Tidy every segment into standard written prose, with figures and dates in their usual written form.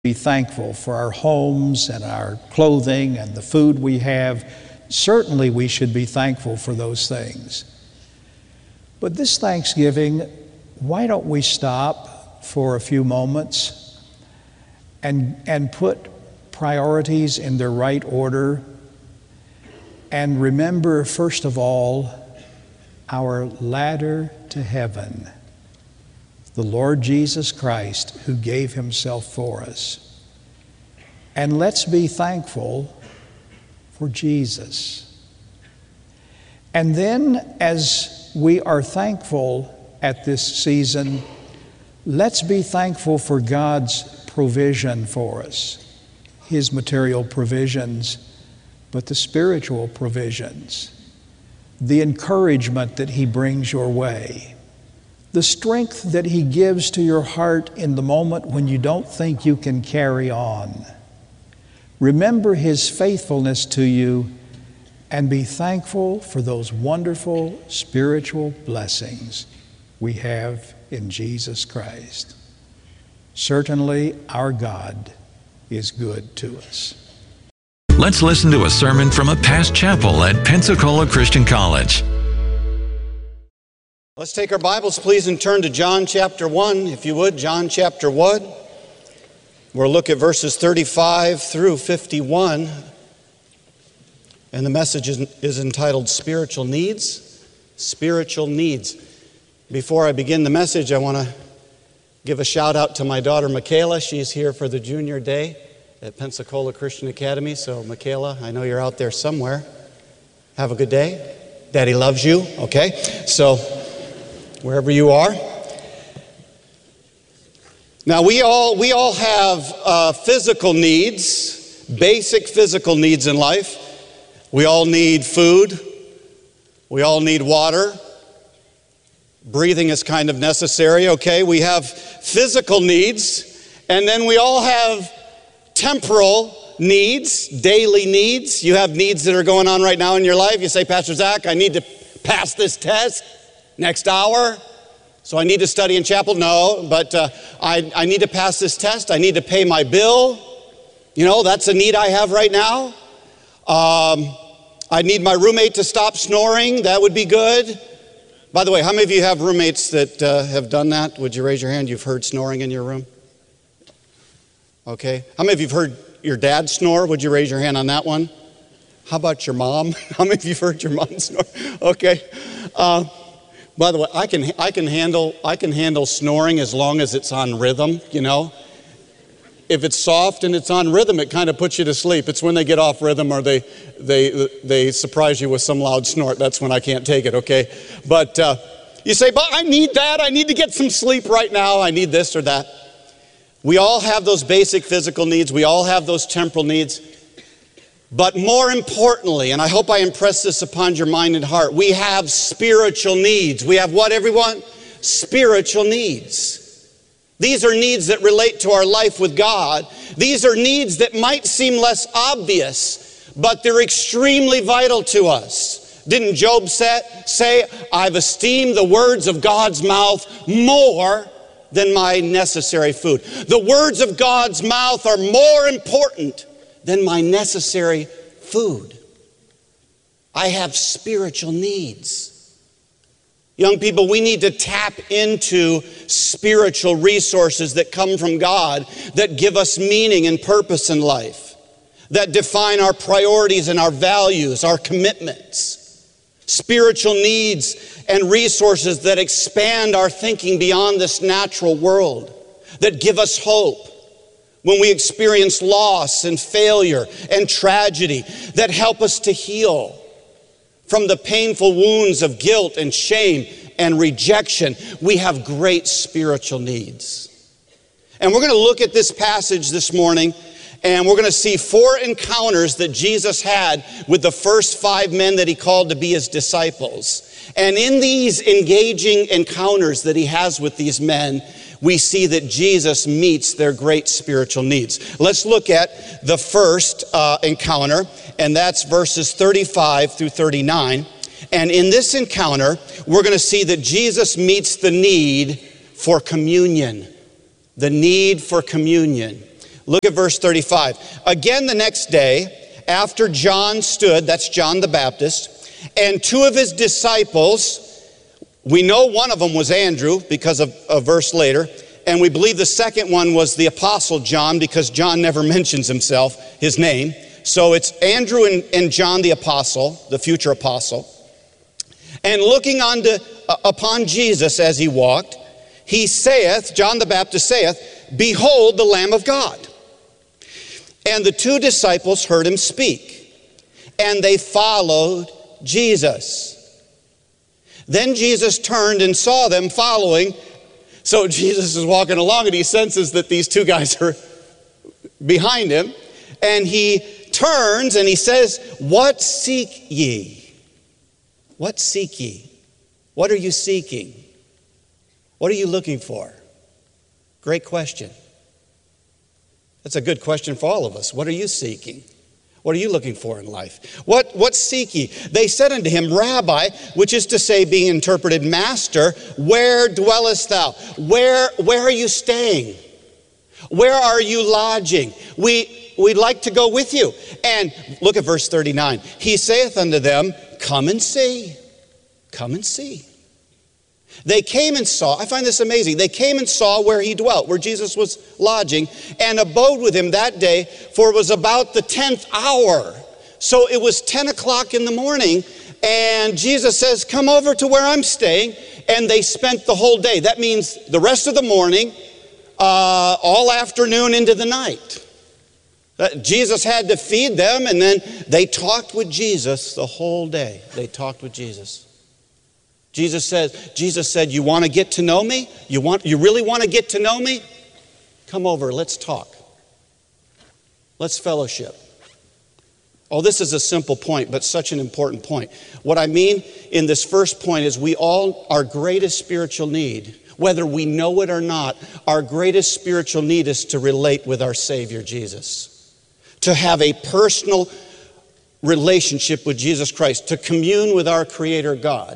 Be thankful for our homes and our clothing and the food we have. Certainly we should be thankful for those things. But this Thanksgiving, why don't we stop for a few moments and put priorities in their right order and remember, first of all, our ladder to heaven, the Lord Jesus Christ who gave himself for us. And let's be thankful for Jesus. And then as we are thankful at this season, let's be thankful for God's provision for us, his material provisions, but the spiritual provisions, the encouragement that he brings your way, the strength that he gives to your heart in the moment when you don't think you can carry on. Remember his faithfulness to you and be thankful for those wonderful spiritual blessings we have in Jesus Christ. Certainly, our God is good to us. Let's listen to a sermon from a past chapel at Pensacola Christian College. Let's take our Bibles, please, and turn to John chapter 1, if you would. John chapter 1. We'll look at verses 35 through 51. And the message is entitled Spiritual Needs. Spiritual Needs. Before I begin the message, I want to give a shout out to my daughter, Michaela. She's here for the junior day at Pensacola Christian Academy. So, Michaela, I know you're out there somewhere. Have a good day. Daddy loves you, okay? So, wherever you are. Now, we all have physical needs, basic physical needs in life. We all need food. We all need water. Breathing is kind of necessary, okay? We have physical needs, and then we all have temporal needs, daily needs. You have needs that are going on right now in your life. You say, Pastor Zach, I need to pass this test next hour, so I need to study in chapel. No, but I need to pass this test. I need to pay my bill. You know, that's a need I have right now. I need my roommate to stop snoring. That would be good. By the way, how many of you have roommates that have done that? Would you raise your hand? You've heard snoring in your room? Okay. How many of you have heard your dad snore? Would you raise your hand on that one? How about your mom? How many of you have heard your mom snore? Okay. By the way, I can handle snoring as long as it's on rhythm, you know. If it's soft and it's on rhythm, it kind of puts you to sleep. It's when they get off rhythm or they surprise you with some loud snort. That's when I can't take it, okay? But you say, but I need that. I need to get some sleep right now. I need this or that. We all have those basic physical needs. We all have those temporal needs. But more importantly, and I hope I impress this upon your mind and heart, we have spiritual needs. We have what, everyone? Spiritual needs. These are needs that relate to our life with God. These are needs that might seem less obvious, but they're extremely vital to us. Didn't Job say, I've esteemed the words of God's mouth more than my necessary food. The words of God's mouth are more important than my necessary food. I have spiritual needs. Young people, we need to tap into spiritual resources that come from God, that give us meaning and purpose in life, that define our priorities and our values, our commitments. Spiritual needs and resources that expand our thinking beyond this natural world, that give us hope when we experience loss and failure and tragedy, that help us to heal from the painful wounds of guilt and shame and rejection. We have great spiritual needs. And we're going to look at this passage this morning, and we're going to see 4 encounters that Jesus had with the first 5 men that he called to be his disciples. And in these engaging encounters that he has with these men, we see that Jesus meets their great spiritual needs. Let's look at the first encounter, and that's verses 35 through 39. And in this encounter, we're going to see that Jesus meets the need for communion. The need for communion. Look at verse 35. Again the next day, after John stood, that's John the Baptist, and two of his disciples, we know one of them was Andrew because of a verse later, and we believe the second one was the Apostle John because John never mentions himself, his name. So it's Andrew and John the Apostle, the future apostle. And looking upon Jesus as he walked, he saith, John the Baptist saith, Behold the Lamb of God. And the two disciples heard him speak, and they followed Jesus. Then Jesus turned and saw them following. So Jesus is walking along and he senses that these two guys are behind him. And he turns and he says, What seek ye? What seek ye? What are you seeking? What are you looking for? Great question. That's a good question for all of us. What are you seeking? What are you looking for in life? What seek ye? They said unto him, Rabbi, which is to say, being interpreted, Master, where dwellest thou? Where are you staying? Where are you lodging? We'd like to go with you. And look at verse 39. He saith unto them, Come and see. Come and see. They came and saw, I find this amazing, they came and saw where he dwelt, where Jesus was lodging, and abode with him that day, for it was about the 10th hour. So it was 10 o'clock in the morning, and Jesus says, Come over to where I'm staying, and they spent the whole day. That means the rest of the morning, all afternoon into the night. Jesus had to feed them, and then they talked with Jesus the whole day. They talked with Jesus. Jesus said, you want to get to know me? You really want to get to know me? Come over, let's talk. Let's fellowship. Oh, this is a simple point, but such an important point. What I mean in this first point is our greatest spiritual need, whether we know it or not, our greatest spiritual need is to relate with our Savior Jesus. To have a personal relationship with Jesus Christ, to commune with our Creator God.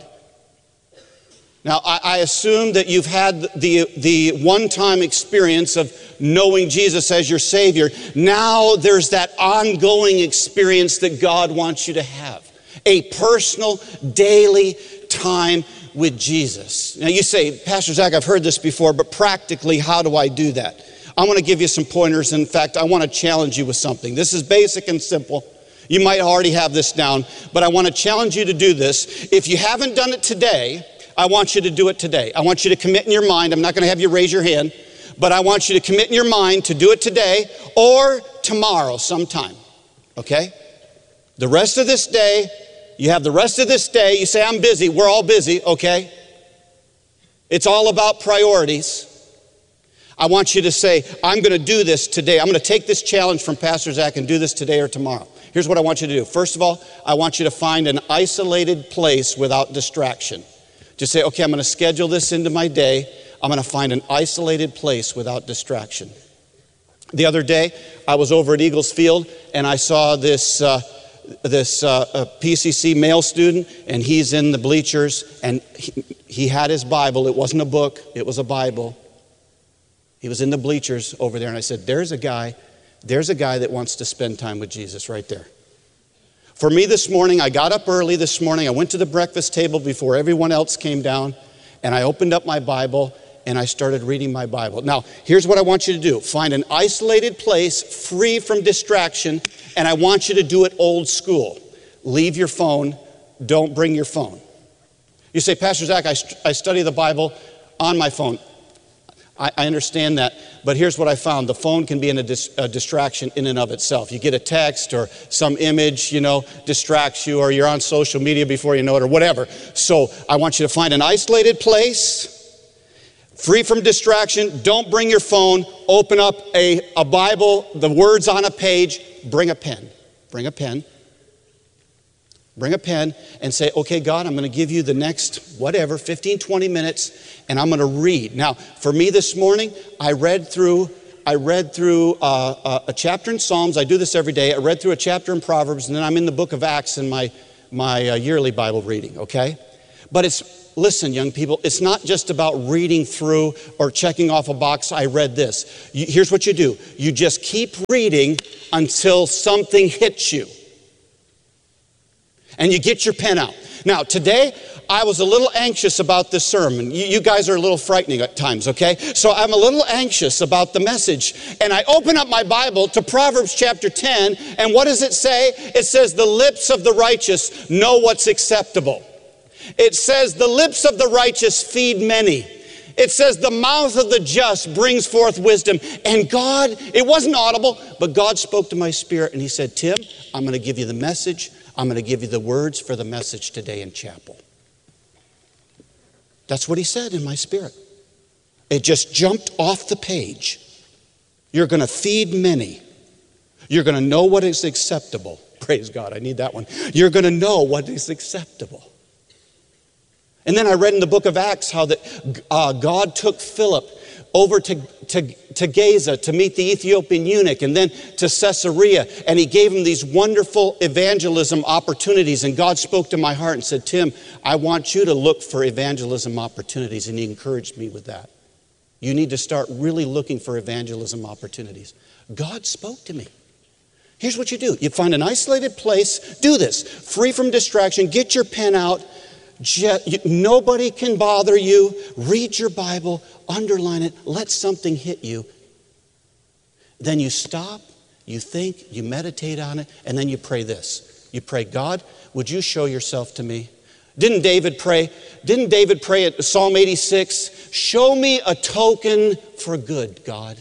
Now, I assume that you've had the one-time experience of knowing Jesus as your Savior. Now there's that ongoing experience that God wants you to have. A personal, daily time with Jesus. Now you say, Pastor Zach, I've heard this before, but practically, how do I do that? I want to give you some pointers. In fact, I want to challenge you with something. This is basic and simple. You might already have this down, but I want to challenge you to do this. If you haven't done it today, I want you to do it today. I want you to commit in your mind. I'm not going to have you raise your hand, but I want you to commit in your mind to do it today or tomorrow sometime, okay? The rest of this day, you have the rest of this day. You say, I'm busy. We're all busy, okay? It's all about priorities. I want you to say, I'm going to do this today. I'm going to take this challenge from Pastor Zach and do this today or tomorrow. Here's what I want you to do. First of all, I want you to find an isolated place without distraction. Just say, okay, I'm going to schedule this into my day. I'm going to find an isolated place without distraction. The other day, I was over at Eagles Field, and I saw this PCC male student, and he's in the bleachers, and he had his Bible. It wasn't a book. It was a Bible. He was in the bleachers over there, and I said, there's a guy that wants to spend time with Jesus right there. For me this morning, I got up early this morning. I went to the breakfast table before everyone else came down, and I opened up my Bible, and I started reading my Bible. Now, here's what I want you to do. Find an isolated place, free from distraction, and I want you to do it old school. Leave your phone. Don't bring your phone. You say, Pastor Zach, I study the Bible on my phone. I understand that, but here's what I found. The phone can be a distraction in and of itself. You get a text or some image, distracts you, or you're on social media before you know it, or whatever. So I want you to find an isolated place, free from distraction. Don't bring your phone. Open up a Bible, the words on a page. Bring a pen. Bring a pen. Bring a pen and say, okay, God, I'm going to give you the next, 15, 20 minutes, and I'm going to read. Now, for me this morning, I read through a chapter in Psalms. I do this every day. I read through a chapter in Proverbs, and then I'm in the book of Acts in my yearly Bible reading, okay? But listen, young people, it's not just about reading through or checking off a box, I read this. Here's what you do. You just keep reading until something hits you. And you get your pen out. Now, today, I was a little anxious about this sermon. You guys are a little frightening at times, okay? So I'm a little anxious about the message. And I open up my Bible to Proverbs chapter 10, and what does it say? It says, the lips of the righteous know what's acceptable. It says, the lips of the righteous feed many. It says, the mouth of the just brings forth wisdom. And God, it wasn't audible, but God spoke to my spirit, and he said, Tim, I'm going to give you the message. I'm going to give you the words for the message today in chapel. That's what he said in my spirit. It just jumped off the page. You're going to feed many. You're going to know what is acceptable. Praise God, I need that one. You're going to know what is acceptable. And then I read in the book of Acts how that God took Philip over to Gaza to meet the Ethiopian eunuch, and then to Caesarea, and he gave him these wonderful evangelism opportunities. And God spoke to my heart and said, Tim, I want you to look for evangelism opportunities. And he encouraged me with that. You need to start really looking for evangelism opportunities. God spoke to me. Here's what you do. You find an isolated place, do this, free from distraction, get your pen out. Nobody can bother you. Read your Bible, underline it, let something hit you. Then you stop, you think, you meditate on it, and then you pray this. You pray, God, would you show yourself to me? Didn't David pray at Psalm 86? Show me a token for good, God.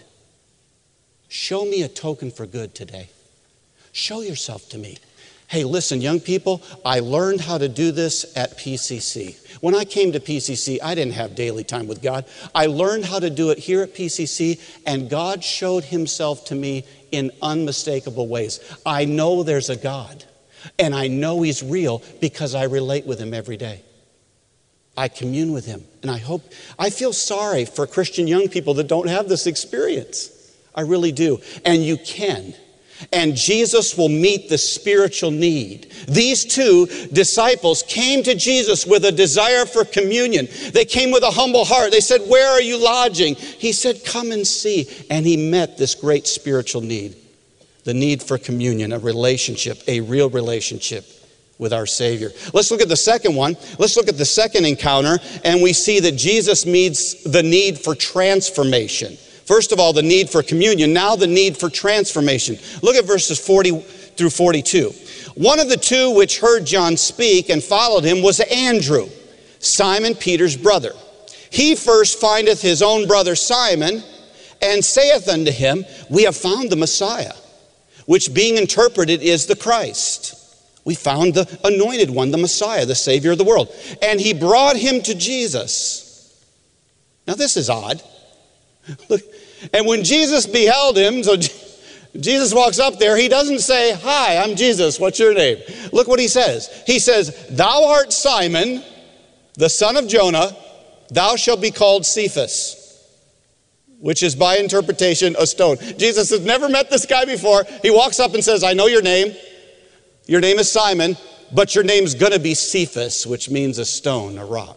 Show me a token for good today. Show yourself to me. Hey, listen, young people, I learned how to do this at PCC. When I came to PCC, I didn't have daily time with God. I learned how to do it here at PCC, and God showed himself to me in unmistakable ways. I know there's a God, and I know he's real because I relate with him every day. I commune with him, and I feel sorry for Christian young people that don't have this experience. I really do, and you can. And Jesus will meet the spiritual need. These two disciples came to Jesus with a desire for communion. They came with a humble heart. They said, where are you lodging? He said, come and see. And he met this great spiritual need. The need for communion, a relationship, a real relationship with our Savior. Let's look at the second one. Let's look at the second encounter, and we see that Jesus meets the need for transformation. First of all, the need for communion, now the need for transformation. Look at verses 40 through 42. One of the two which heard John speak and followed him was Andrew, Simon Peter's brother. He first findeth his own brother Simon, and saith unto him, we have found the Messiah, which being interpreted is the Christ. We found the anointed one, the Messiah, the Savior of the world. And he brought him to Jesus. Now this is odd. Look, and when Jesus beheld him, so Jesus walks up there, he doesn't say, hi, I'm Jesus, what's your name? Look what he says. He says, thou art Simon, the son of Jonah, thou shalt be called Cephas, which is by interpretation a stone. Jesus has never met this guy before. He walks up and says, I know your name. Your name is Simon, but your name's going to be Cephas, which means a stone, a rock.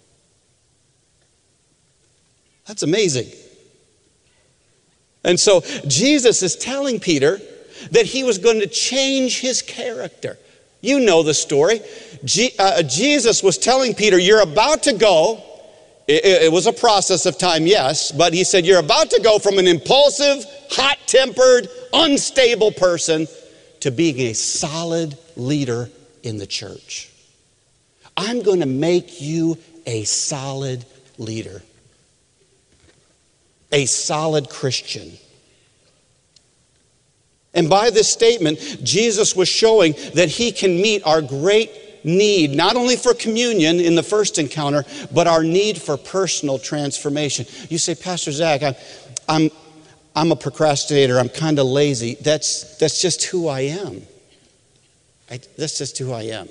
That's amazing. And so Jesus is telling Peter that he was going to change his character. You know the story. Jesus was telling Peter, you're about to go. It was a process of time, yes, but he said, you're about to go from an impulsive, hot-tempered, unstable person to being a solid leader in the church. I'm going to make you a solid leader. A solid Christian. And by this statement, Jesus was showing that he can meet our great need, not only for communion in the first encounter, but our need for personal transformation. You say, Pastor Zach, I'm a procrastinator, I'm kind of lazy. That's just who I am. That's just who I am.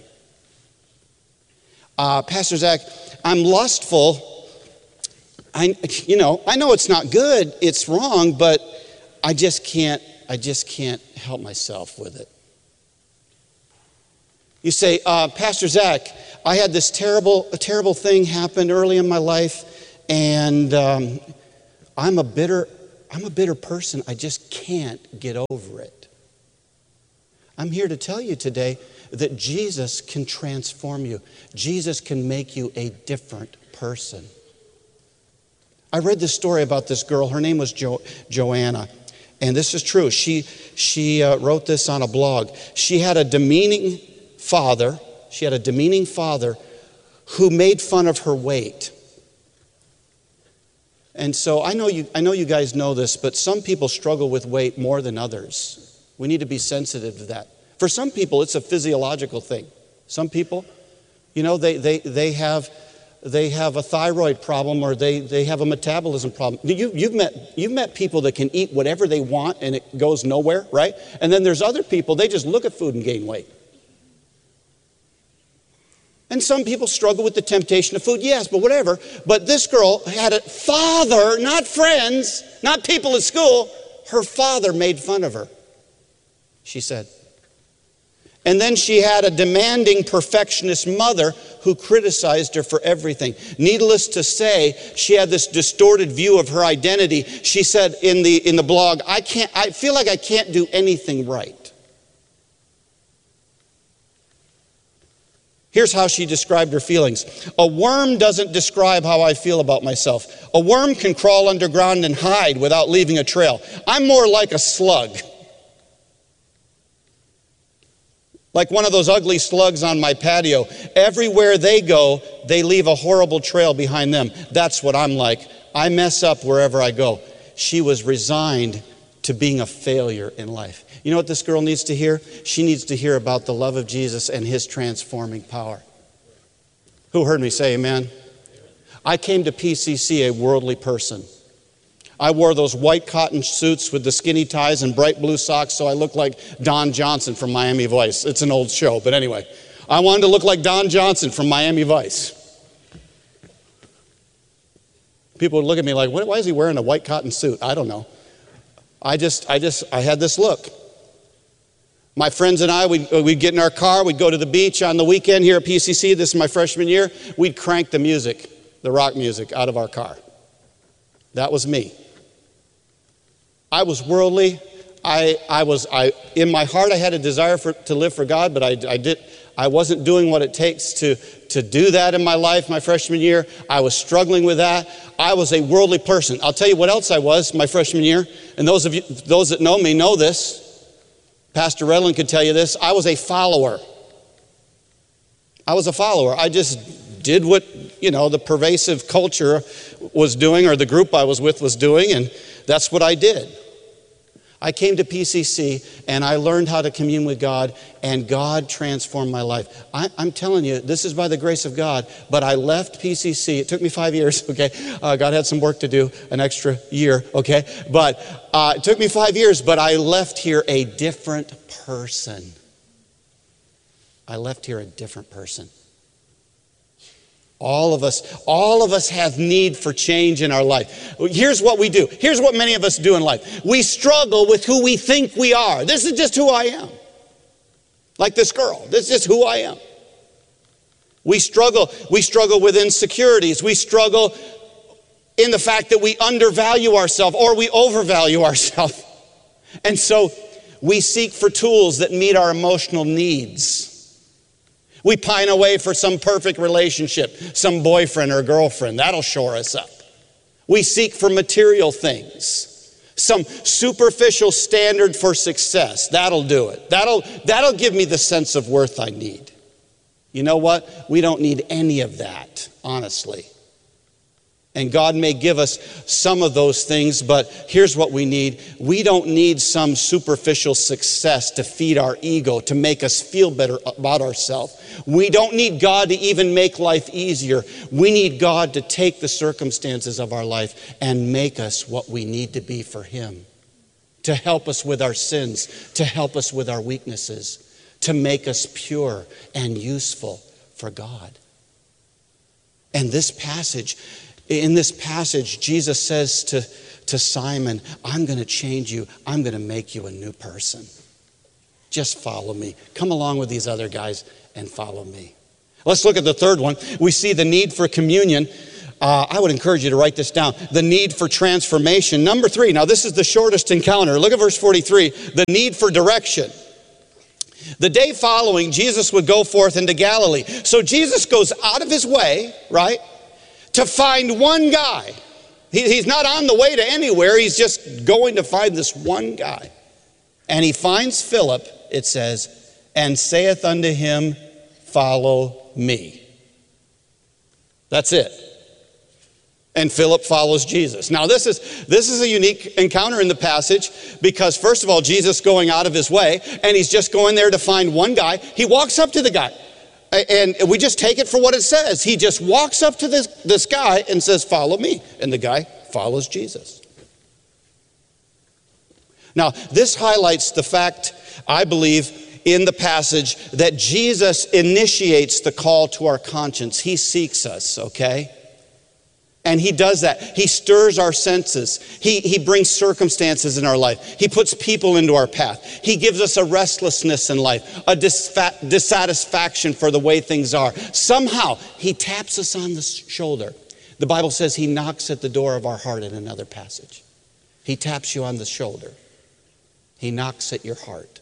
Pastor Zach, I'm lustful. I know it's not good, it's wrong, but I just can't help myself with it. You say, Pastor Zach, I had this terrible thing happen early in my life, and I'm a bitter person. I just can't get over it. I'm here to tell you today that Jesus can transform you. Jesus can make you a different person. I read this story about this girl. Her name was Joanna. And this is true. She wrote this on a blog. She had a demeaning father. She had a demeaning father who made fun of her weight. And so I know you guys know this, but some people struggle with weight more than others. We need to be sensitive to that. For some people, it's a physiological thing. Some people, they have a thyroid problem, or they have a metabolism problem. You've met people that can eat whatever they want and it goes nowhere, right? And then there's other people, they just look at food and gain weight. And some people struggle with the temptation of food, yes, but whatever. But this girl had a father, not friends, not people at school. Her father made fun of her, she said. And then she had a demanding perfectionist mother who criticized her for everything. Needless to say, she had this distorted view of her identity. She said in the blog, I feel like I can't do anything right. Here's how she described her feelings. A worm doesn't describe how I feel about myself. A worm can crawl underground and hide without leaving a trail. I'm more like a slug. Like one of those ugly slugs on my patio. Everywhere they go, they leave a horrible trail behind them. That's what I'm like. I mess up wherever I go. She was resigned to being a failure in life. You know what this girl needs to hear? She needs to hear about the love of Jesus and his transforming power. Who heard me say amen? I came to PCC a worldly person. I wore those white cotton suits with the skinny ties and bright blue socks so I looked like Don Johnson from Miami Vice. It's an old show, but anyway. I wanted to look like Don Johnson from Miami Vice. People would look at me like, why is he wearing a white cotton suit? I don't know. I had this look. My friends and I, we'd get in our car, we'd go to the beach on the weekend here at PCC. This is my freshman year. We'd crank the music, the rock music, out of our car. That was me. I was worldly. In my heart, I had a desire to live for God, but I wasn't doing what it takes to do that in my life my freshman year. I was struggling with that. I was a worldly person. I'll tell you what else I was my freshman year, and those that know me know this. Pastor Redland could tell you this. I was a follower. I just did what, the pervasive culture was doing, or the group I was with was doing, and that's what I did. I came to PCC and I learned how to commune with God, and God transformed my life. I'm telling you, this is by the grace of God, but I left PCC. It took me 5 years, okay? God had some work to do, an extra year, okay? But it took me 5 years, but I left here a different person. I left here a different person. All of us have need for change in our life. Here's what we do. Here's what many of us do in life. We struggle with who we think we are. This is just who I am. Like this girl. This is just who I am. We struggle with insecurities. We struggle in the fact that we undervalue ourselves or we overvalue ourselves. And so we seek for tools that meet our emotional needs. We pine away for some perfect relationship, some boyfriend or girlfriend. That'll shore us up. We seek for material things, some superficial standard for success. That'll do it. That'll give me the sense of worth I need. You know what? We don't need any of that, honestly. And God may give us some of those things, but here's what we need. We don't need some superficial success to feed our ego, to make us feel better about ourselves. We don't need God to even make life easier. We need God to take the circumstances of our life and make us what we need to be for Him, to help us with our sins, to help us with our weaknesses, to make us pure and useful for God. And in this passage, Jesus says to Simon, I'm going to change you. I'm going to make you a new person. Just follow me. Come along with these other guys and follow me. Let's look at the third one. We see the need for communion. I would encourage you to write this down. The need for transformation. Number 3. Now this is the shortest encounter. Look at verse 43. The need for direction. The day following, Jesus would go forth into Galilee. So Jesus goes out of his way, right, to find one guy. He's not on the way to anywhere. He's just going to find this one guy. And he finds Philip, it says, and saith unto him, follow me. That's it. And Philip follows Jesus. Now this is a unique encounter in the passage because first of all, Jesus going out of his way and he's just going there to find one guy. He walks up to the guy and we just take it for what it says. He just walks up to this guy and says, follow me. And the guy follows Jesus. Now this highlights the fact, I believe, in the passage that Jesus initiates the call to our conscience. He seeks us, okay? And he does that. He stirs our senses. He brings circumstances in our life. He puts people into our path. He gives us a restlessness in life, a dissatisfaction for the way things are. Somehow, he taps us on the shoulder. The Bible says he knocks at the door of our heart in another passage. He taps you on the shoulder. He knocks at your heart.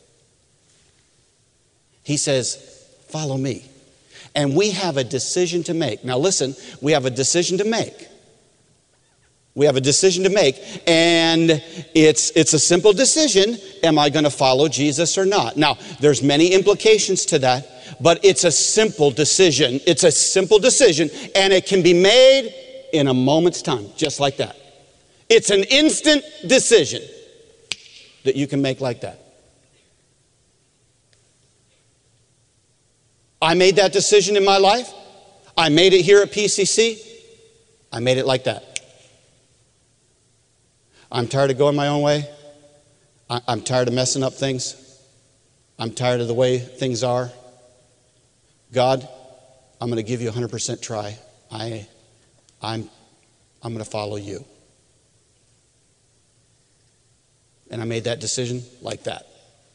He says, follow me. And we have a decision to make. Now listen, we have a decision to make. We have a decision to make, and it's a simple decision. Am I going to follow Jesus or not? Now, there's many implications to that, but it's a simple decision. It's a simple decision, and it can be made in a moment's time, just like that. It's an instant decision that you can make like that. I made that decision in my life. I made it here at PCC. I made it like that. I'm tired of going my own way. I'm tired of messing up things. I'm tired of the way things are. God, I'm going to give you 100% try. I'm going to follow you. And I made that decision like that.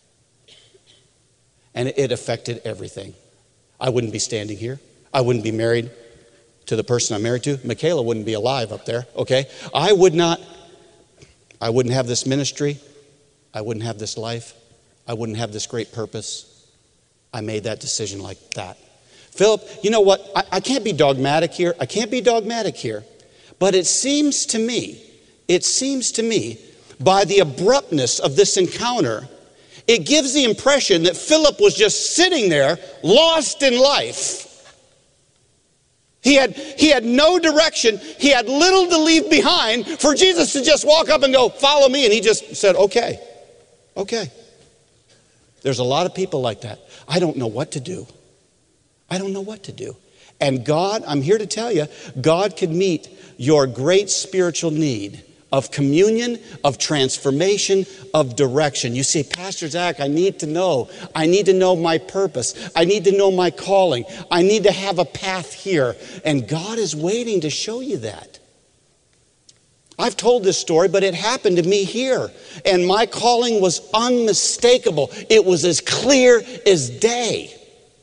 And it affected everything. I wouldn't be standing here. I wouldn't be married to the person I'm married to. Michaela wouldn't be alive up there, okay? I wouldn't have this ministry. I wouldn't have this life. I wouldn't have this great purpose. I made that decision like that. Philip, you know what? I can't be dogmatic here. But it seems to me, by the abruptness of this encounter, it gives the impression that Philip was just sitting there, lost in life. He had no direction. He had little to leave behind for Jesus to just walk up and go, follow me. And he just said, okay. There's a lot of people like that. I don't know what to do. And God, I'm here to tell you, God can meet your great spiritual need of communion, of transformation, of direction. You say, Pastor Zach, I need to know my purpose. I need to know my calling. I need to have a path here. And God is waiting to show you that. I've told this story, but it happened to me here. And my calling was unmistakable. It was as clear as day.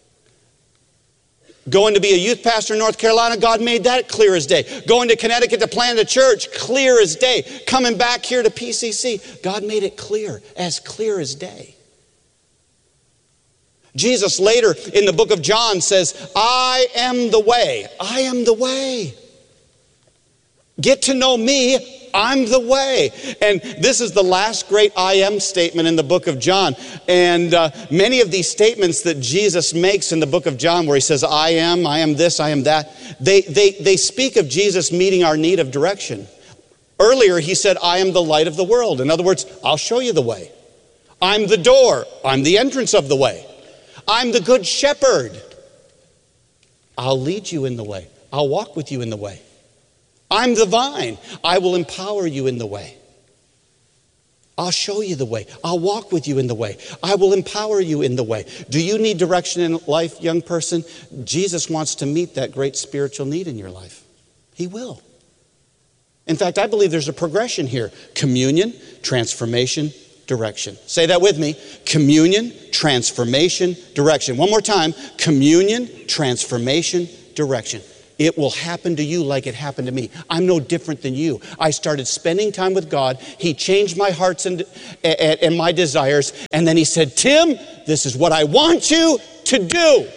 Going to be a youth pastor in North Carolina, God made that clear as day. Going to Connecticut to plant a church, clear as day. Coming back here to PCC, God made it clear as day. Jesus later in the book of John says, I am the way. I am the way. Get to know me. I'm the way. And this is the last great I am statement in the book of John. And many of these statements that Jesus makes in the book of John where he says, I am this, I am that, they speak of Jesus meeting our need of direction. Earlier he said, I am the light of the world. In other words, I'll show you the way. I'm the door. I'm the entrance of the way. I'm the good shepherd. I'll lead you in the way. I'll walk with you in the way. I'm the vine. I will empower you in the way. I'll show you the way. I'll walk with you in the way. I will empower you in the way. Do you need direction in life, young person? Jesus wants to meet that great spiritual need in your life. He will. In fact, I believe there's a progression here. Communion, transformation, direction. Say that with me. Communion, transformation, direction. One more time. Communion, transformation, direction. It will happen to you like it happened to me. I'm no different than you. I started spending time with God. He changed my hearts and my desires. And then he said, Tim, this is what I want you to do.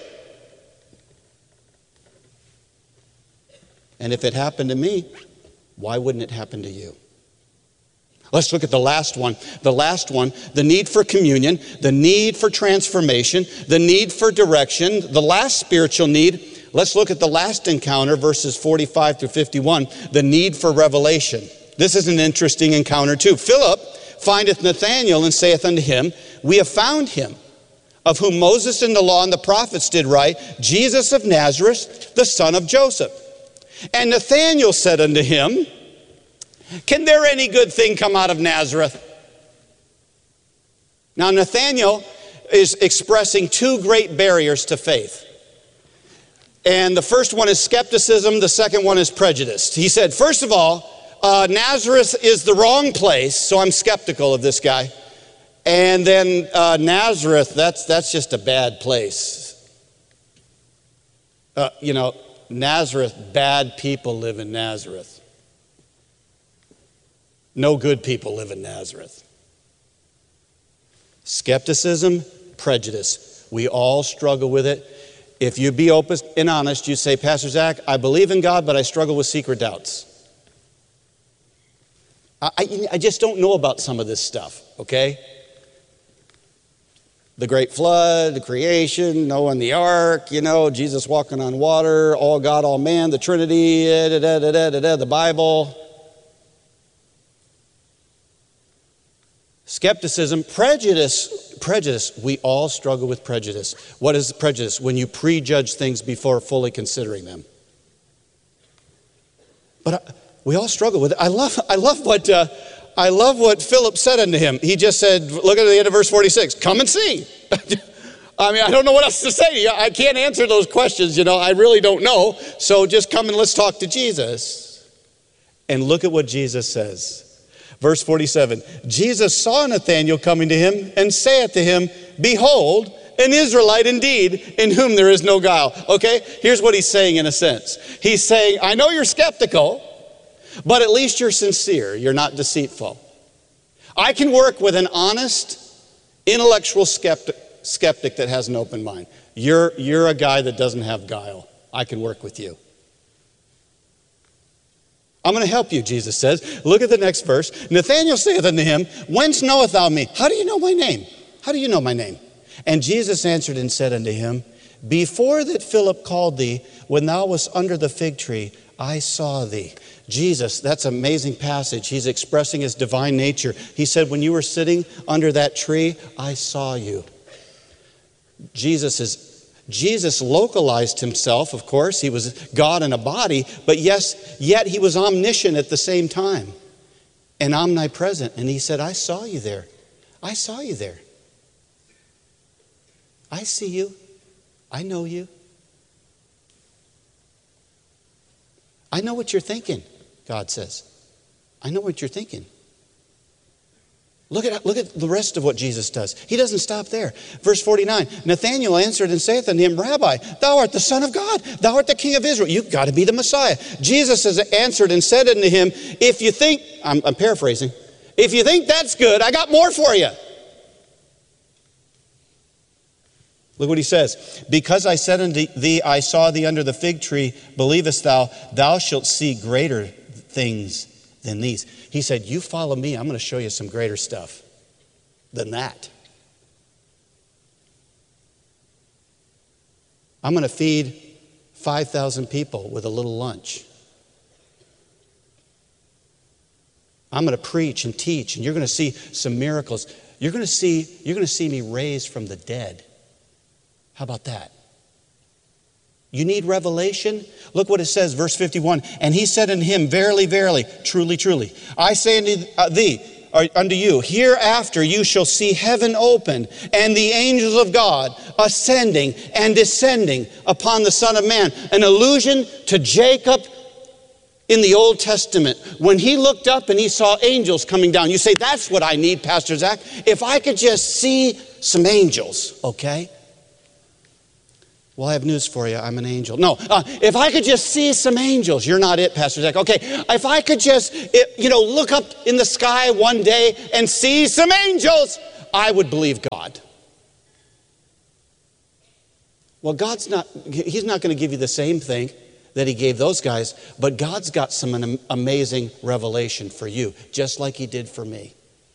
And if it happened to me, why wouldn't it happen to you? Let's look at the last one. The last one, the need for communion, the need for transformation, the need for direction, the last spiritual need. Let's look at the last encounter, verses 45 through 51, the need for revelation. This is an interesting encounter too. Philip findeth Nathanael and saith unto him, We have found him, of whom Moses in the law and the prophets did write, Jesus of Nazareth, the son of Joseph. And Nathanael said unto him, Can there any good thing come out of Nazareth? Now Nathanael is expressing two great barriers to faith. And the first one is skepticism, the second one is prejudice. He said, first of all, Nazareth is the wrong place, so I'm skeptical of this guy. And then Nazareth, that's just a bad place. Nazareth, bad people live in Nazareth. No good people live in Nazareth. Skepticism, prejudice. We all struggle with it. If you be open and honest, you say, Pastor Zach, I believe in God, but I struggle with secret doubts. I just don't know about some of this stuff, okay? The great flood, the creation, Noah and the ark, Jesus walking on water, all God, all man, the Trinity, the Bible. Skepticism, prejudice. We all struggle with prejudice. What is prejudice? When you prejudge things before fully considering them. But we all struggle with it. I love what Philip said unto him. He just said, look at the end of verse 46, come and see. I mean, I don't know what else to say to you. I can't answer those questions, I really don't know. So just come and let's talk to Jesus. And look at what Jesus says. Verse 47, Jesus saw Nathanael coming to him and saith to him, Behold, an Israelite indeed, in whom there is no guile. Okay, here's what he's saying in a sense. He's saying, I know you're skeptical, but at least you're sincere. You're not deceitful. I can work with an honest, intellectual skeptic that has an open mind. You're a guy that doesn't have guile. I can work with you. I'm going to help you, Jesus says. Look at the next verse. Nathanael saith unto him, Whence knowest thou me? How do you know my name? How do you know my name? And Jesus answered and said unto him, Before that Philip called thee, when thou wast under the fig tree, I saw thee. Jesus, that's an amazing passage. He's expressing his divine nature. He said, when you were sitting under that tree, I saw you. Jesus localized himself, of course. He was God in a body, but yet he was omniscient at the same time and omnipresent. And he said, I saw you there. I saw you there. I see you. I know you. I know what you're thinking, God says. I know what you're thinking. Look at the rest of what Jesus does. He doesn't stop there. Verse 49, Nathanael answered and saith unto him, Rabbi, thou art the Son of God. Thou art the King of Israel. You've got to be the Messiah. Jesus has answered and said unto him, if you think, I'm paraphrasing, if you think that's good, I got more for you. Look what he says. Because I said unto thee, I saw thee under the fig tree, believest thou, thou shalt see greater things than these. He said, you follow me, I'm going to show you some greater stuff than that. I'm going to feed 5,000 people with a little lunch. I'm going to preach and teach, and you're going to see some miracles. You're going to see me raised from the dead. How about that? You need revelation? Look what it says, verse 51. And he said unto him, verily, verily, truly, truly, I say unto thee, or unto you, hereafter you shall see heaven opened, and the angels of God ascending and descending upon the Son of Man. An allusion to Jacob in the Old Testament, when he looked up and he saw angels coming down. You say, that's what I need, Pastor Zach. If I could just see some angels, okay? Well, I have news for you. I'm an angel. No, if I could just see some angels. You're not it, Pastor Zach. Okay, if I could just, look up in the sky one day and see some angels, I would believe God. Well, he's not going to give you the same thing that he gave those guys, but God's got some amazing revelation for you, just like he did for me.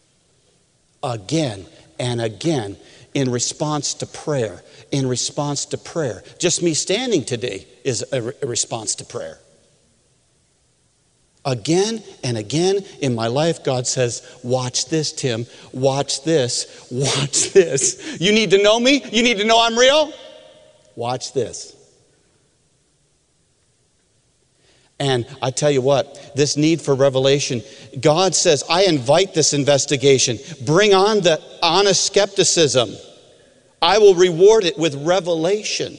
Again and again, in response to prayer, Just me standing today is a response to prayer. Again and again in my life, God says, watch this, Tim. Watch this. Watch this. You need to know me? You need to know I'm real? Watch this. And I tell you what, this need for revelation, God says, I invite this investigation. Bring on the honest skepticism. I will reward it with revelation.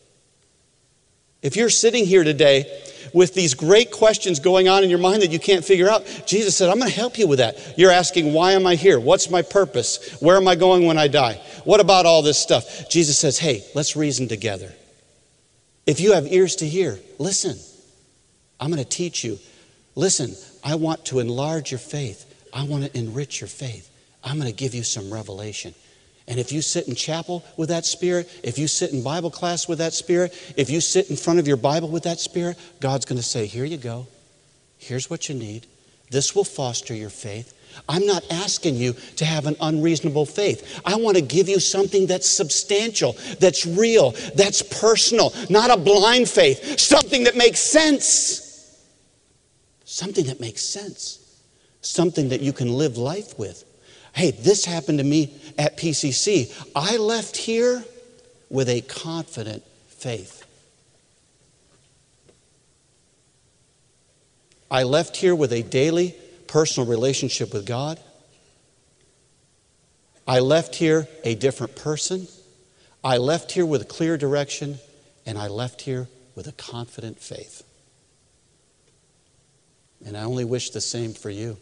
If you're sitting here today with these great questions going on in your mind that you can't figure out, Jesus said, I'm going to help you with that. You're asking, why am I here? What's my purpose? Where am I going when I die? What about all this stuff? Jesus says, hey, let's reason together. If you have ears to hear, listen. I'm going to teach you. Listen, I want to enlarge your faith. I want to enrich your faith. I'm going to give you some revelation. And if you sit in chapel with that spirit, if you sit in Bible class with that spirit, if you sit in front of your Bible with that spirit, God's going to say, here you go. Here's what you need. This will foster your faith. I'm not asking you to have an unreasonable faith. I want to give you something that's substantial, that's real, that's personal, not a blind faith, something that makes sense. Something that makes sense. Something that you can live life with. Hey, this happened to me at PCC. I left here with a confident faith. I left here with a daily personal relationship with God. I left here a different person. I left here with a clear direction, and I left here with a confident faith. And I only wish the same for you.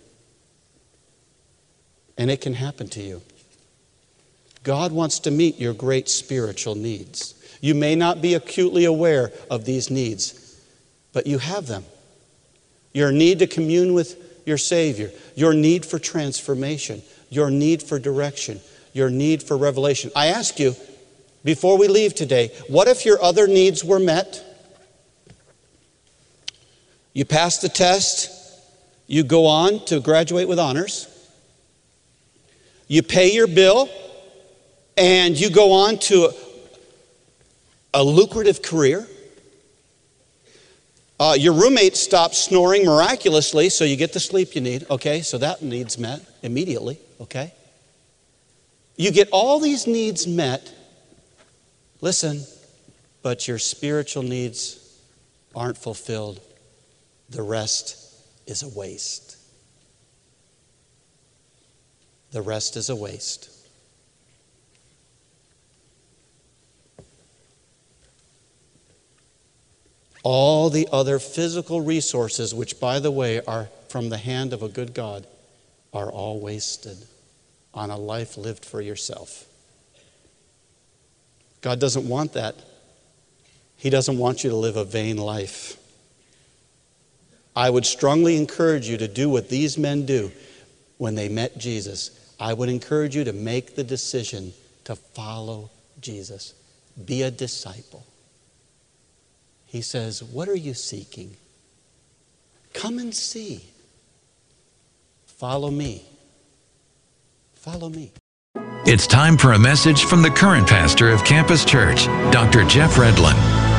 And it can happen to you. God wants to meet your great spiritual needs. You may not be acutely aware of these needs, but you have them. Your need to commune with your Savior, your need for transformation, your need for direction, your need for revelation. I ask you, before we leave today, what if your other needs were met? You pass the test, you go on to graduate with honors, you pay your bill, and you go on to a lucrative career. Your roommate stops snoring miraculously, so you get the sleep you need. Okay, so that need's met immediately. Okay. You get all these needs met. Listen, but your spiritual needs aren't fulfilled. The rest is a waste. The rest is a waste. All the other physical resources, which, by the way, are from the hand of a good God, are all wasted on a life lived for yourself. God doesn't want that. He doesn't want you to live a vain life. I would strongly encourage you to do what these men do when they met Jesus. I would encourage you to make the decision to follow Jesus. Be a disciple. He says, what are you seeking? Come and see. Follow me. Follow me. It's time for a message from the current pastor of Campus Church, Dr. Jeff Redlin.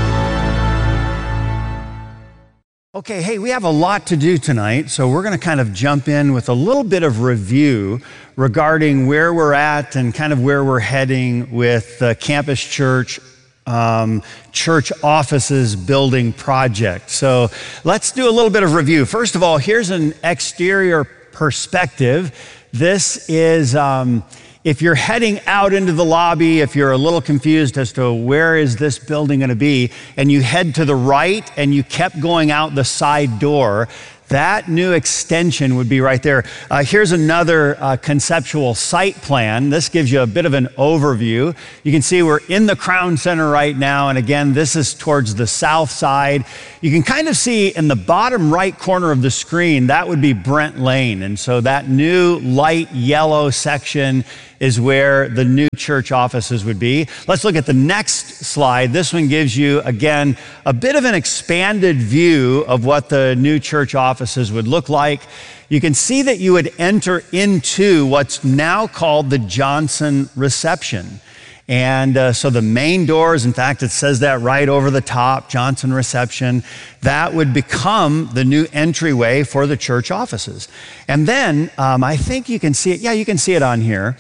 Okay, hey, we have a lot to do tonight, so we're going to kind of jump in with a little bit of review regarding where we're at and kind of where we're heading with the Campus Church church offices building project. So let's do a little bit of review. First of all, here's an exterior perspective. This is If you're heading out into the lobby, if you're a little confused as to where is this building going to be, and you head to the right and you kept going out the side door, that new extension would be right there. Here's another conceptual site plan. This gives you a bit of an overview. You can see we're in the Crown Center right now, and again, this is towards the south side. You can kind of see in the bottom right corner of the screen, that would be Brent Lane, and so that new light yellow section is where the new church offices would be. Let's look at the next slide. This one gives you, again, a bit of an expanded view of what the new church offices would look like. You can see that you would enter into what's now called the Johnson Reception. And so the main doors, in fact, it says that right over the top, Johnson Reception, that would become the new entryway for the church offices. And then I think you can see it. Yeah, you can see it on here.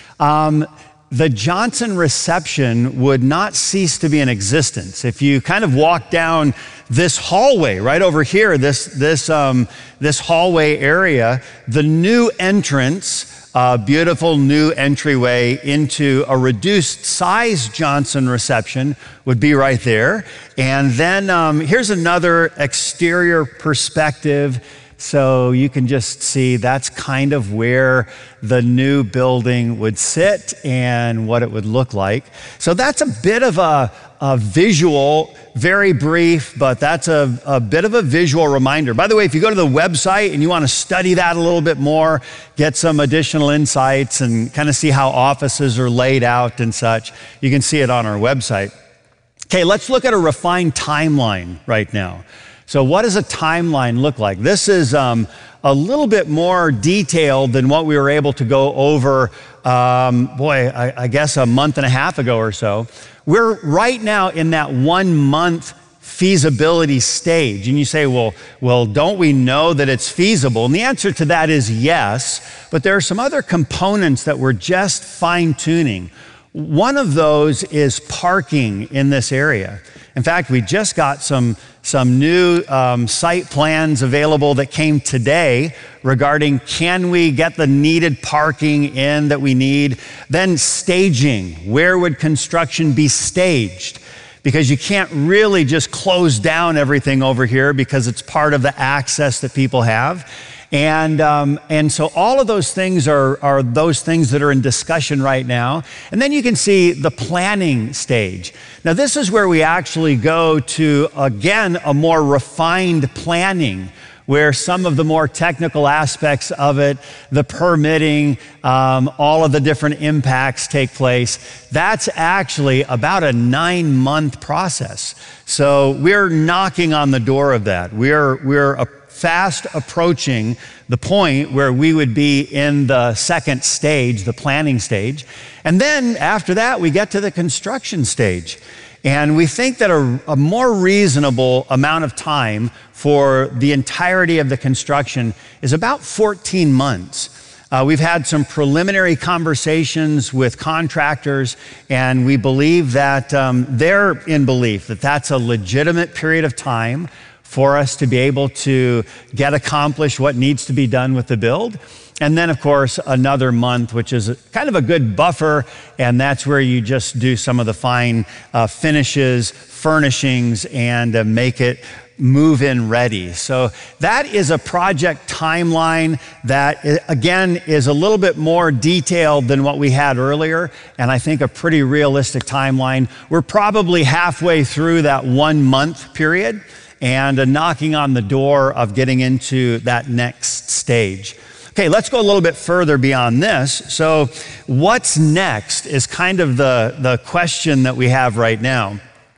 The Johnson Reception would not cease to be in existence. If you kind of walk down this hallway right over here, this hallway area, the new entrance, beautiful new entryway into a reduced size Johnson Reception would be right there. And then here's another exterior perspective. So you can just see that's kind of where the new building would sit and what it would look like. So that's a bit of a visual, very brief, but that's a bit of a visual reminder. By the way, if you go to the website and you want to study that a little bit more, get some additional insights and kind of see how offices are laid out and such, you can see it on our website. Okay, let's look at a refined timeline right now. So what does a timeline look like? This is a little bit more detailed than what we were able to go over, I guess a month and a half ago or so. We're right now in that 1 month feasibility stage. And you say, well, don't we know that it's feasible? And the answer to that is yes, but there are some other components that we're just fine-tuning. One of those is parking in this area. In fact, we just got some new site plans available that came today regarding can we get the needed parking in that we need. Then staging. Where would construction be staged? Because you can't really just close down everything over here because it's part of the access that people have. And so all of those things are those things that are in discussion right now. And then you can see the planning stage. Now this is where we actually go to, again, a more refined planning where some of the more technical aspects of it, the permitting, all of the different impacts take place. That's actually about a 9-month process. So we're knocking on the door of that. We're fast approaching the point where we would be in the second stage, the planning stage. And then after that, we get to the construction stage. And we think that a more reasonable amount of time for the entirety of the construction is about 14 months. We've had some preliminary conversations with contractors, and we believe that they're in belief that that's a legitimate period of time for us to be able to get accomplished what needs to be done with the build. And then, of course, another month, which is kind of a good buffer, and that's where you just do some of the fine finishes, furnishings, and make it move-in ready. So that is a project timeline that, again, is a little bit more detailed than what we had earlier, and I think a pretty realistic timeline. We're probably halfway through that 1 month period, and knocking on the door of getting into that next stage. Okay, let's go a little bit further beyond this. So what's next is kind of the question that we have right now.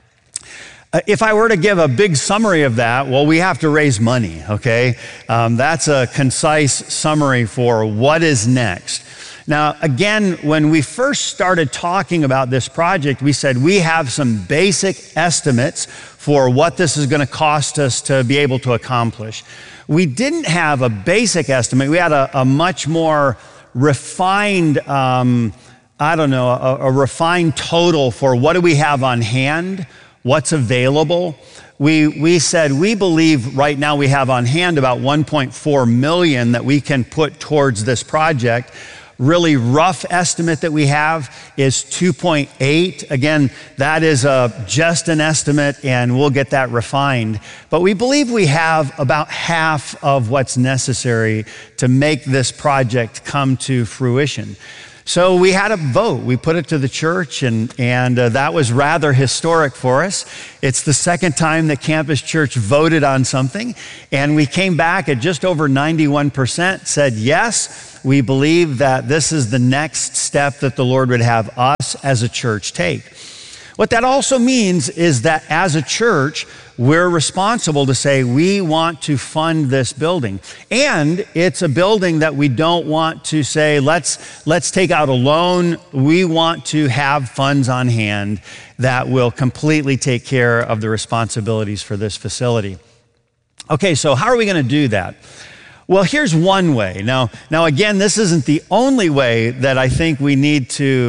If I were to give a big summary of that, well, we have to raise money, okay? That's a concise summary for what is next. Now, again, when we first started talking about this project, we said we have some basic estimates for what this is going to cost us to be able to accomplish. We didn't have a basic estimate. We had a much more refined, a refined total for what do we have on hand, what's available. We said we believe right now we have on hand about $1.4 million that we can put towards this project. really rough estimate that we have is 2.8. Again, that is just an estimate, and we'll get that refined. But we believe we have about half of what's necessary to make this project come to fruition. So we had a vote. We put it to the church, and that was rather historic for us. It's the second time that Campus Church voted on something, and we came back at just over 91%, said yes, we believe that this is the next step that the Lord would have us as a church take. What that also means is that as a church, we're responsible to say we want to fund this building. And it's a building that we don't want to say, let's take out a loan. We want to have funds on hand that will completely take care of the responsibilities for this facility. Okay, so how are we going to do that? Well, here's one way. Now again, this isn't the only way that I think we need to,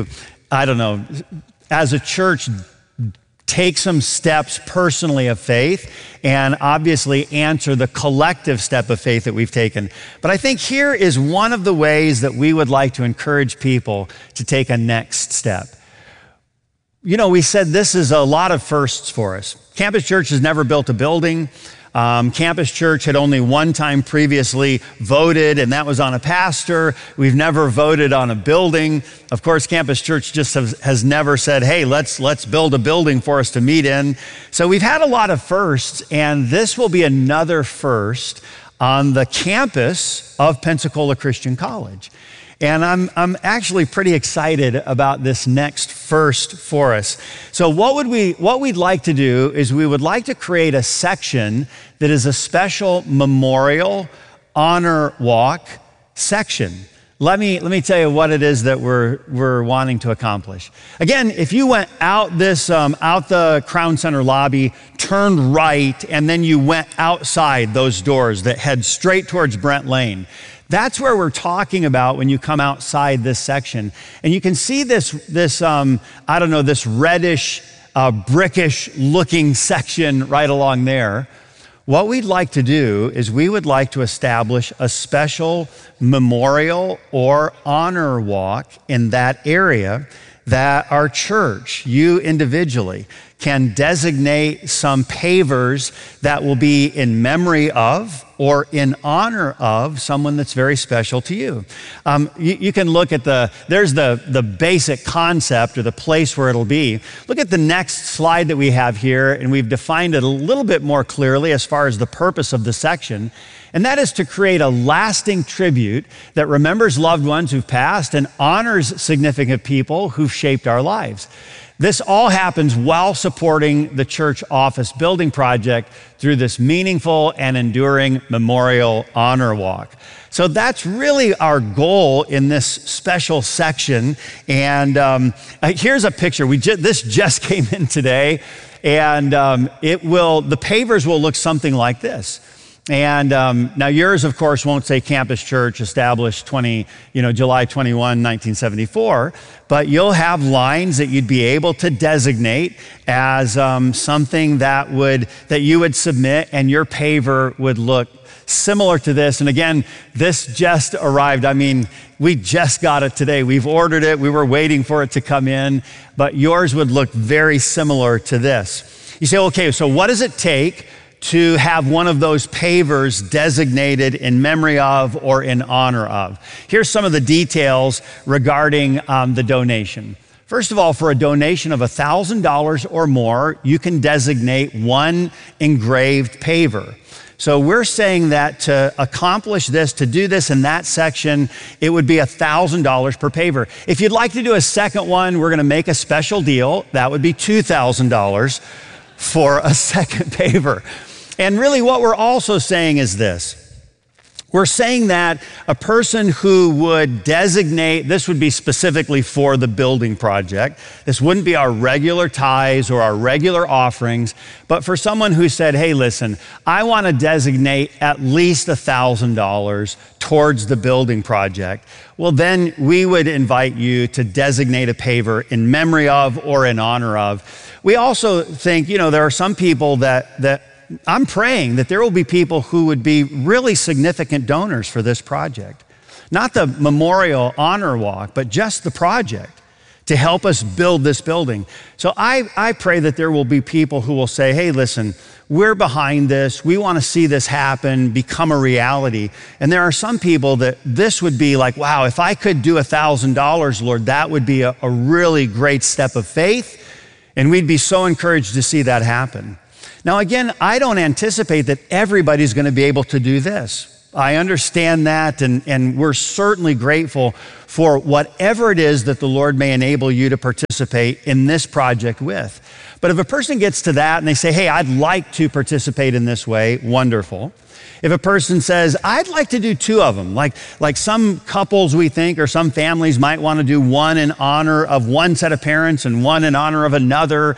as a church, take some steps personally of faith and obviously answer the collective step of faith that we've taken. But I think here is one of the ways that we would like to encourage people to take a next step. You know, we said this is a lot of firsts for us. Campus Church has never built a building. Campus Church had only one time previously voted, and that was on a pastor. We've never voted on a building. Of course, Campus Church just has never said, hey, let's build a building for us to meet in. So we've had a lot of firsts, and this will be another first on the campus of Pensacola Christian College. And I'm actually pretty excited about this next first for us. So what we'd like to do is we would like to create a section that is a special memorial honor walk section. Let me tell you what it is that we're wanting to accomplish. Again, if you went out out the Crown Center lobby, turned right, and then you went outside those doors that head straight towards Brent Lane, that's where we're talking about when you come outside this section. And you can see this reddish, brickish looking section right along there. What we'd like to do is we would like to establish a special memorial or honor walk in that area that our church, you individually, can designate some pavers that will be in memory of or in honor of someone that's very special to you. You can look at there's the basic concept or the place where it'll be. Look at the next slide that we have here, and we've defined it a little bit more clearly as far as the purpose of the section. And that is to create a lasting tribute that remembers loved ones who've passed and honors significant people who've shaped our lives. This all happens while supporting the church office building project through this meaningful and enduring memorial honor walk. So that's really our goal in this special section. And here's a picture. This just came in today, and the pavers will look something like this. And now yours, of course, won't say Campus Church established July 21, 1974, but you'll have lines that you'd be able to designate as something that you would submit, and your paver would look similar to this. And again, this just arrived. I mean, we just got it today. We've ordered it. We were waiting for it to come in, but yours would look very similar to this. You say, okay, so what does it take to have one of those pavers designated in memory of or in honor of? Here's some of the details regarding the donation. First of all, for a donation of $1,000 or more, you can designate one engraved paver. So we're saying that to accomplish this, to do this in that section, it would be $1,000 per paver. If you'd like to do a second one, we're going to make a special deal. That would be $2,000 for a second paver. And really what we're also saying is this. We're saying that a person who would designate, this would be specifically for the building project. This wouldn't be our regular tithes or our regular offerings, but for someone who said, hey, listen, I want to designate at least $1,000 towards the building project. Well, then we would invite you to designate a paver in memory of or in honor of. We also think, there are some people that I'm praying that there will be people who would be really significant donors for this project. Not the memorial honor walk, but just the project to help us build this building. So I pray that there will be people who will say, hey, listen, we're behind this. We want to see this happen, become a reality. And there are some people that this would be like, wow, if I could do $1,000, Lord, that would be a really great step of faith. And we'd be so encouraged to see that happen. Now, again, I don't anticipate that everybody's going to be able to do this. I understand that, and we're certainly grateful for whatever it is that the Lord may enable you to participate in this project with. But if a person gets to that and they say, hey, I'd like to participate in this way, wonderful. If a person says, I'd like to do two of them, like some couples we think, or some families might want to do one in honor of one set of parents and one in honor of another,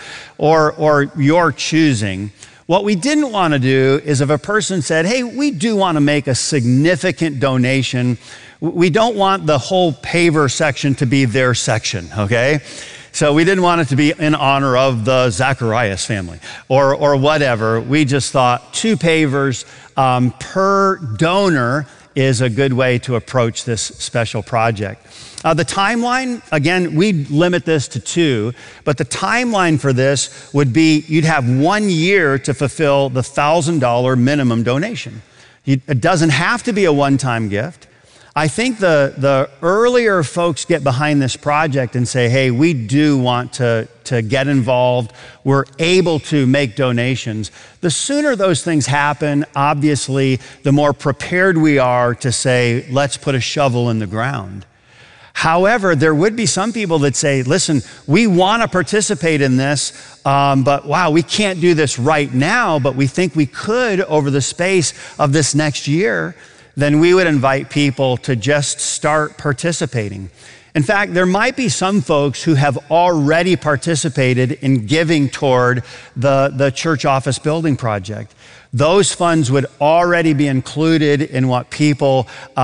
or your choosing. What we didn't want to do is if a person said, hey, we do want to make a significant donation, we don't want the whole paver section to be their section, okay? So we didn't want it to be in honor of the Zacharias family or whatever. We just thought 2 pavers per donor is a good way to approach this special project. The timeline, again, we limit this to 2, but the timeline for this would be you'd have 1 year to fulfill the $1,000 minimum donation. It doesn't have to be a one-time gift. I think the earlier folks get behind this project and say, hey, we do want to get involved, we're able to make donations, the sooner those things happen, obviously, the more prepared we are to say, let's put a shovel in the ground. However, there would be some people that say, listen, we want to participate in this, but wow, we can't do this right now, but we think we could over the space of this next year. Then we would invite people to just start participating. In fact, there might be some folks who have already participated in giving toward the church office building project. Those funds would already be included in what people,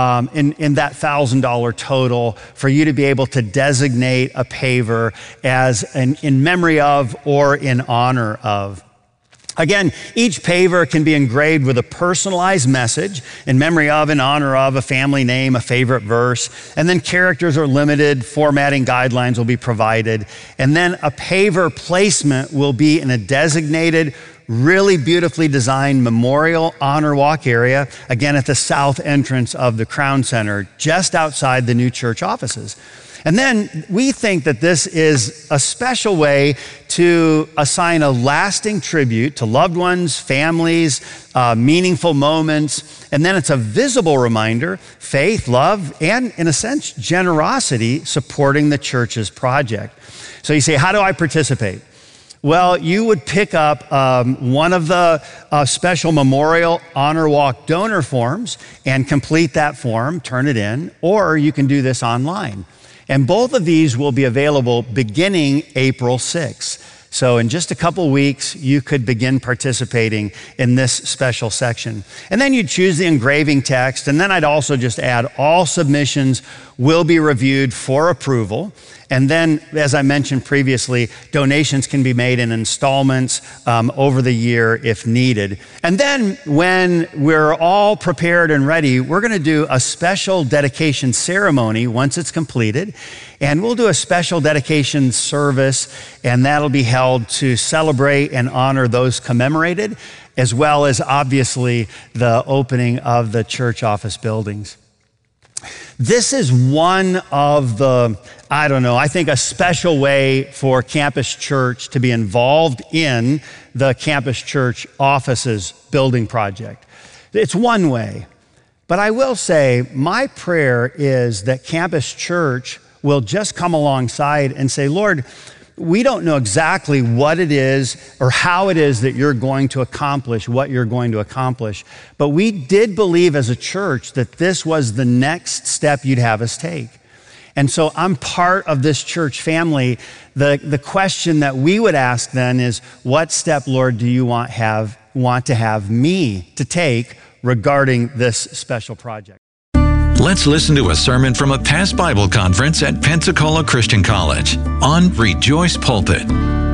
in that $1,000 total, for you to be able to designate a paver as in memory of or in honor of. Again, each paver can be engraved with a personalized message in memory of, in honor of, a family name, a favorite verse, and then characters are limited, formatting guidelines will be provided, and then a paver placement will be in a designated, really beautifully designed memorial honor walk area, again at the south entrance of the Crown Center, just outside the new church offices. And then we think that this is a special way to assign a lasting tribute to loved ones, families, meaningful moments. And then it's a visible reminder, faith, love, and in a sense, generosity supporting the church's project. So you say, how do I participate? Well, you would pick up one of the special memorial honor walk donor forms and complete that form, turn it in, or you can do this online. And both of these will be available beginning April 6th. So in just a couple weeks, you could begin participating in this special section. And then you'd choose the engraving text, and then I'd also just add all submissions will be reviewed for approval. And then, as I mentioned previously, donations can be made in installments over the year if needed. And then when we're all prepared and ready, we're going to do a special dedication ceremony once it's completed. And we'll do a special dedication service, and that'll be held to celebrate and honor those commemorated, as well as obviously the opening of the church office buildings. This is one of the, I think a special way for Campus Church to be involved in the Campus Church offices building project. It's one way, but I will say my prayer is that Campus Church will just come alongside and say, Lord, we don't know exactly what it is or how it is that you're going to accomplish what you're going to accomplish. But we did believe as a church that this was the next step you'd have us take. And so I'm part of this church family. The question that we would ask then is, what step, Lord, do you want to have me to take regarding this special project? Let's listen to a sermon from a past Bible conference at Pensacola Christian College on Rejoice Pulpit.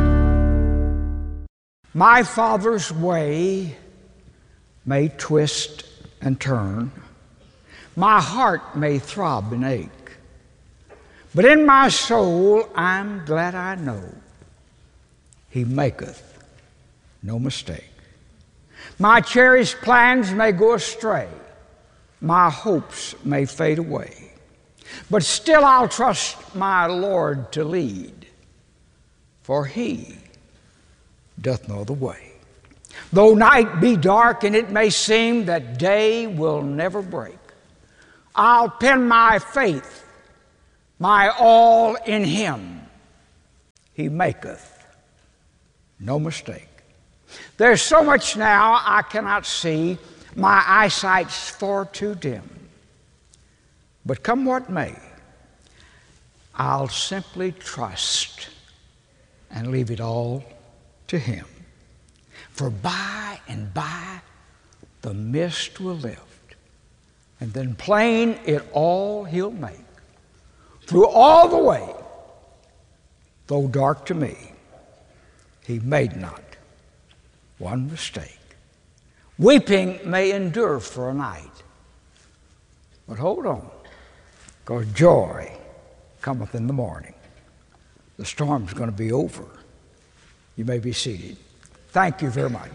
My Father's way may twist and turn, My heart may throb and ache, but in my soul I'm glad I know He maketh no mistake. My cherished plans may go astray, my hopes may fade away, but still I'll trust my Lord to lead, for He doth know the way. Though night be dark and it may seem that day will never break, I'll pin my faith, my all in Him. He maketh no mistake. There's so much now I cannot see, my eyesight's far too dim. But come what may, I'll simply trust and leave it all to Him. For by and by the mist will lift, and then plain it all He'll make. Through all the way, though dark to me, He made not one mistake. Weeping may endure for a night, but hold on, because joy cometh in the morning. The storm's going to be over. You may be seated. Thank you very much.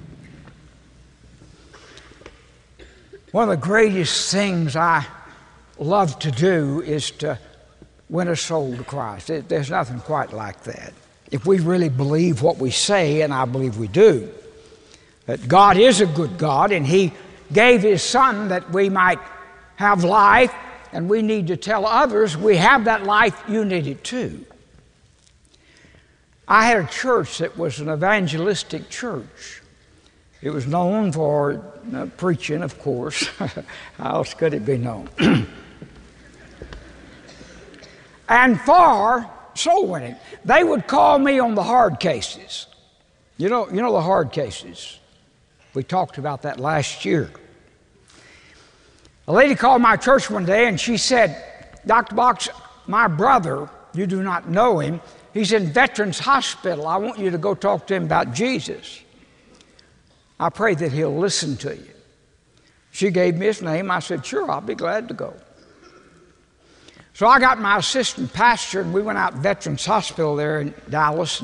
One of the greatest things I love to do is to win a soul to Christ. There's nothing quite like that. If we really believe what we say, and I believe we do, that God is a good God and He gave His Son that we might have life, and we need to tell others we have that life, you need it too. I had a church that was an evangelistic church. It was known for preaching, of course. How else could it be known? And for soul winning. They would call me on the hard cases. You know the hard cases. We talked about that last year. A lady called my church one day and she said, Dr. Box, my brother, you do not know him, he's in Veterans Hospital. I want you to go talk to him about Jesus. I pray that he'll listen to you. She gave me his name. I said, sure, I'll be glad to go. So I got my assistant pastor and we went out to Veterans Hospital there in Dallas.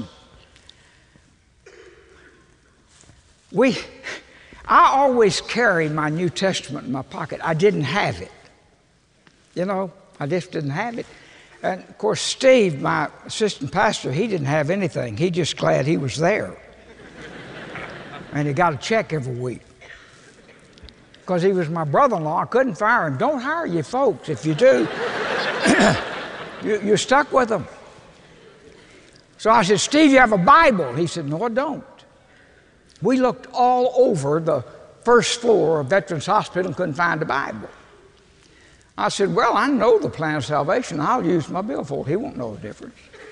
And I always carried my New Testament in my pocket. I didn't have it. I just didn't have it. And of course, Steve, my assistant pastor, he didn't have anything. He just glad he was there. And he got a check every week. Because he was my brother-in-law, I couldn't fire him. Don't hire your folks. If you do, you're stuck with them. So I said, Steve, you have a Bible? He said, no, I don't. We looked all over the first floor of Veterans Hospital and couldn't find a Bible. I said, well, I know the plan of salvation. I'll use my billfold. He won't know the difference.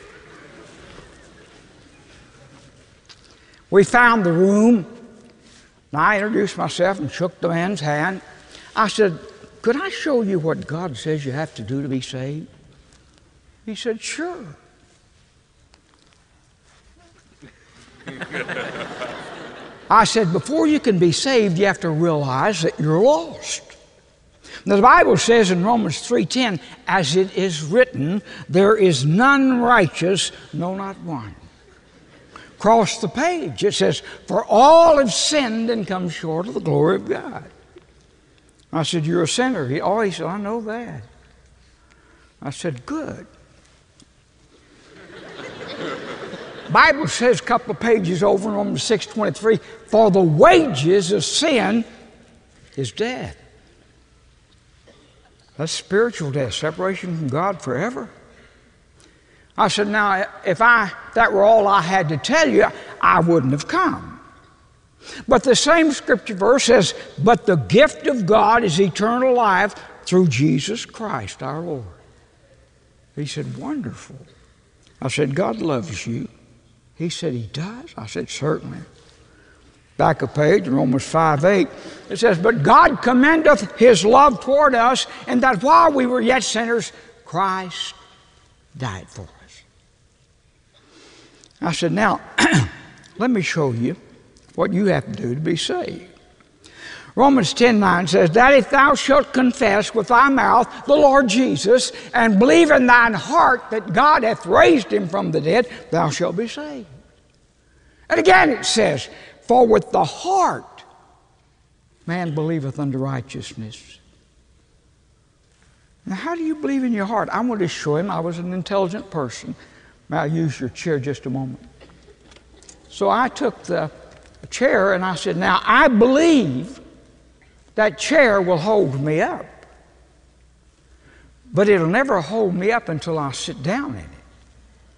We found the room, and I introduced myself and shook the man's hand. I said, could I show you what God says you have to do to be saved? He said, sure. I said, before you can be saved, you have to realize that you're lost. Now, the Bible says in Romans 3:10, as it is written, there is none righteous, no, not one. Across the page, it says, for all have sinned and come short of the glory of God. I said, you're a sinner. He said, I know that. I said, good. Bible says a couple of pages over in Romans 6:23, for the wages of sin is death. That's spiritual death, separation from God forever. I said, now, if that were all I had to tell you, I wouldn't have come. But the same scripture verse says, but the gift of God is eternal life through Jesus Christ our Lord. He said, wonderful. I said, God loves you. He said, he does? I said, certainly. Back a page, Romans 5:8, it says, but God commendeth his love toward us, and that while we were yet sinners, Christ died for us. I said, now, let me show you what you have to do to be saved. Romans 10:9 says, that if thou shalt confess with thy mouth the Lord Jesus, and believe in thine heart that God hath raised him from the dead, thou shalt be saved. And again it says, for with the heart man believeth unto righteousness. Now how do you believe in your heart? I'm going to show him I was an intelligent person. May I use your chair just a moment? So I took the chair and I said, now I believe that chair will hold me up. But it'll never hold me up until I sit down in it.